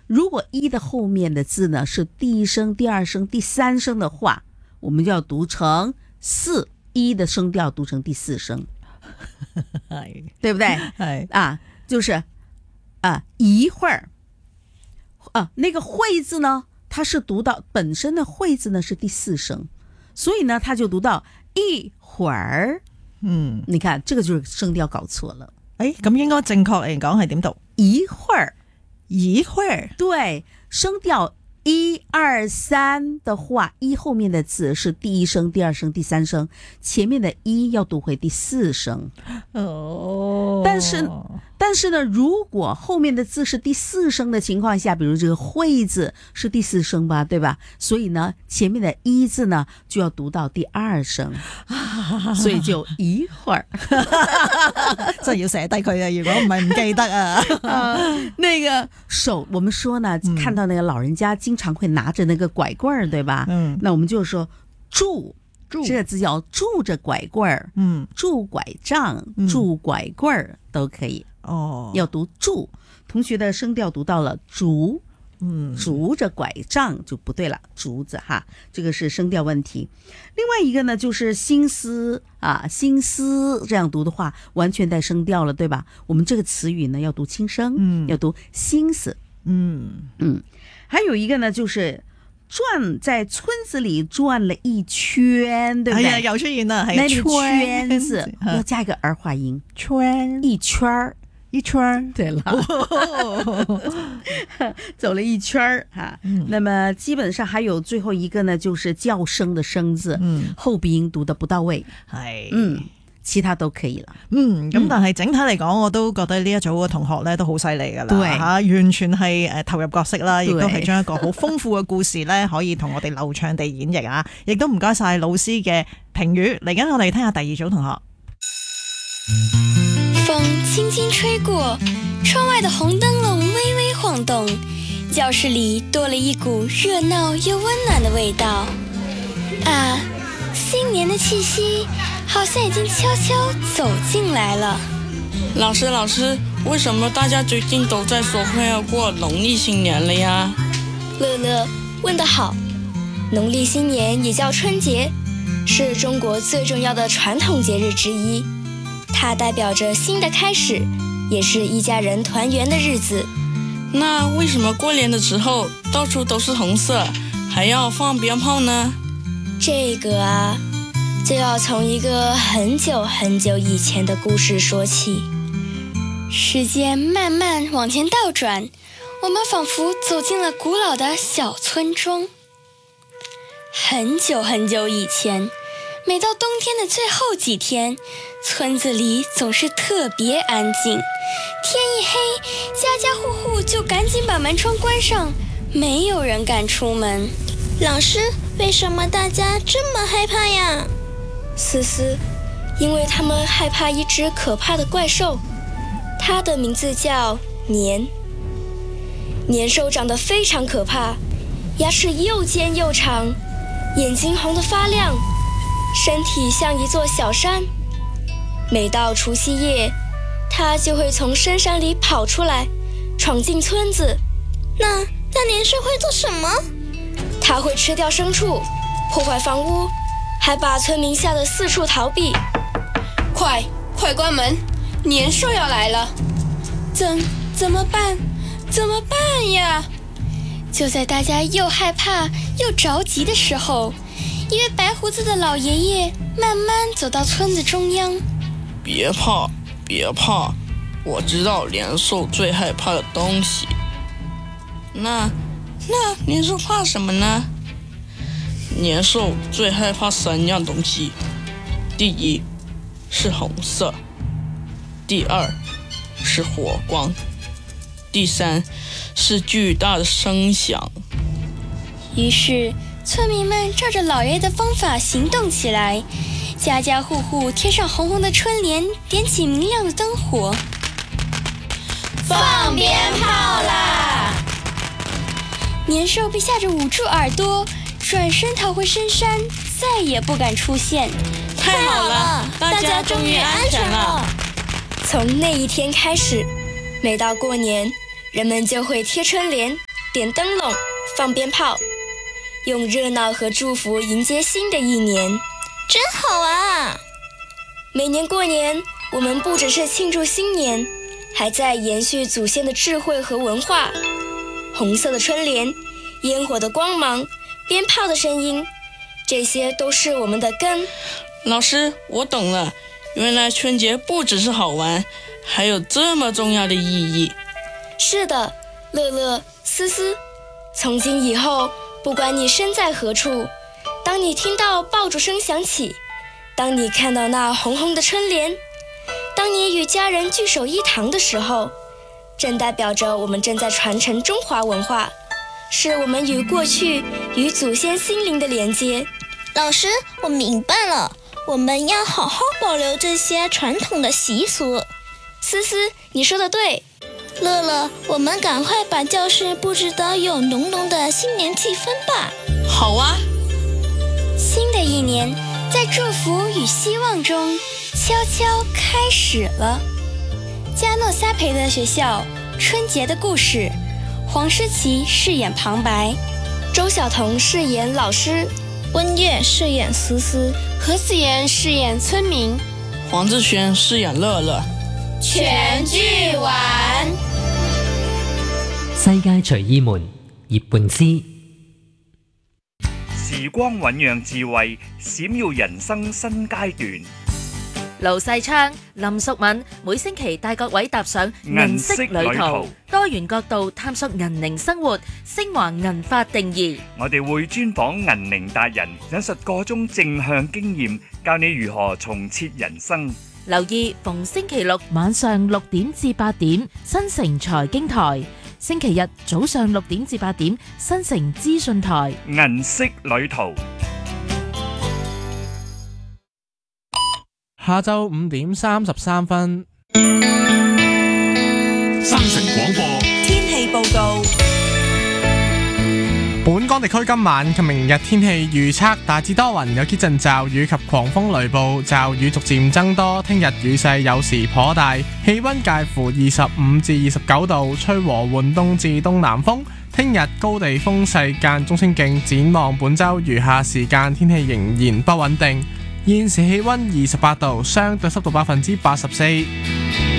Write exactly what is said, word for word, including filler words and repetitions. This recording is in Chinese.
如果一的后面的字呢是第一声、第二声、第三声的话，我们就要读成四，一的声调读成第四声，对不对？啊，就是啊，一会儿啊，那个会字呢，它是读到本身的会字呢是第四声，所以呢，它就读到一會兒。嗯，你看這個就是聲調搞錯了。 誒，咁應該正確嚟講係點讀？ 一會兒， 一會兒。 對，聲調一二三的話，一後面的字是第一聲、第二聲、第三聲，前面的一要讀回第四聲。哦，但是但是呢，如果後面的字是第四聲的情況下，比如這個會字是第四聲吧，對吧？所以呢，前面的一字呢就要讀到第二聲，所以就一會兒。 真係要寫低佢啊！如果唔係唔記得啊。 呃、那個手，我們說呢，看到那個老人家經常會拿着那個拐棍兒，對吧？嗯，那我們就說拄。這個字叫拄着拐棍兒，嗯，拄拐杖、拄拐棍兒都可以。哦，要讀拄，同學的聲調讀到了拄，嗯，拄着拐杖就不對了，竹子哈，這個是聲調問題。另外一個呢，就是心思啊，心思這樣讀的話，完全帶聲調了，對吧？我們這個詞語呢要讀輕聲，嗯，要讀心思，嗯嗯。還有一個呢，就是轉在村子裏轉了一圈，對不對？ 哎呀，又出現了， 那個圈字要加一個兒化音，圈一圈兒。一圈，對了，走了一圈哈、嗯。那麼基本上還有最後一個呢，就是叫聲的聲字，嗯，後鼻音讀得不到位，係，嗯，其他都可以了。嗯，咁但係整體嚟講，我都覺得呢一組嘅同學咧都好犀利噶啦，吓，完全係誒投入角色啦，亦都係將一個好豐富嘅故事咧，可以同我哋流暢地演繹啊！亦都唔該晒老師嘅評語。嚟緊我哋聽下第二組同學。 風輕輕吹過，窗外的紅燈籠微微晃動，教室裡多了一股熱鬧又溫暖的味道。啊，新年的氣息好像已經悄悄走進來了。 老師，老師，為什麼大家最近都在說快要過農曆新年了呀？ 樂樂問得好，農曆新年也叫春節，是中國最重要的傳統節日之一。它代表着新的開始，也是一家人團圓的日子。 那為什麼過年的時候到處都是紅色，還要放鞭炮呢？ 這個啊，就要從一個很久很久以前的故事說起。時間慢慢往前倒轉，我們仿佛走進了古老的小村莊。很久很久以前，每到冬天的最後幾天，村子裡總是特別安靜。天一黑，家家戶戶就趕緊把門窗關上，沒有人敢出門。 老師，為什麼大家這麼害怕呀？ 思思，因為他們害怕一隻可怕的怪獸，它的名字叫年。年獸長得非常可怕，牙齒又尖又長，眼睛紅得發亮，身體像一座小山。每到除夕夜，他就會從深山裡跑出來，闖進村子。 那那年獸會做什麼？ 他會吃掉牲畜，破壞房屋，還把村民嚇得四處逃避。 快快關門，年獸要來了！ 怎怎麼辦？怎麼辦呀？就在大家又害怕又着急的時候，一位白鬍子的老爺爺慢慢走到村子中央。 別怕，別怕，我知道年獸最害怕的東西。那那年獸怕什麼呢？年獸最害怕三樣東西，第一是紅色，第二是火光，第三是巨大的聲響。 於是村民們照着老爺爺的方法行動起來，家家戶戶貼上紅紅的春聯，點起明亮的燈火， 放鞭炮啦！ 年獸被嚇着捂住耳朵，轉身逃回深山，再也不敢出現。 太好了，大家終於安全了。 從那一天開始，每到過年，人們就會貼春聯， 點燈籠、放鞭炮，用熱鬧和祝福迎接新的一年， 真好啊！ 每年過年，我們不只是慶祝新年，還在延續祖先的智慧和文化。紅色的春聯、煙火的光芒、鞭炮的聲音，這些都是我們的根。 老師，我懂了，原來春節不只是好玩，還有這麼重要的意義。 是的，樂樂、思思，從今以後，不管你身在何處，當你聽到爆竹聲響起，當你看到那紅紅的春聯，當你與家人聚首一堂的時候，正代表着我們正在傳承中華文化，是我們與過去、與祖先心靈的連接。 老師，我明白了，我們要好好保留這些傳統的習俗。 思思，你說得對。 樂樂，我們趕快把教室佈置得有濃濃的新年氣氛吧。 好啊。 新的一年，在祝福與希望中悄悄開始了。嘉諾撒培的學校春節的故事，黃詩琪飾演旁白，周曉彤飾演老師， 溫月飾演思思， 何子妍飾演村民， 黃志璇飾演樂樂。 全劇玩。 世界隨意門葉半之。 時光醞釀智慧，閃耀人生新階段。 盧世昌、林淑敏每星期帶各位踏上銀色旅途，多元角度探索銀齡生活，升華銀髮定義。 我哋會專訪銀齡達人，引述各種正向經驗，教你如何重設人生。 留意逢星期六晚上六點至八點，新城財經台；星期日早上六點至八點，新城資訊台。 銀色旅途。 下晝五點三十三分， 新城廣播天氣報告。 本港地區今晚及明日天氣預測大致多雲，有幾陣驟雨及狂風雷暴，驟雨逐漸增多。聽日雨勢有時頗大，氣溫介乎二十五至二十九度，吹和緩東至東南風。聽日高地風勢間中清勁，展望本週餘下時間天氣仍然不穩定。現時氣溫二十八度，相對濕度百分之八十四。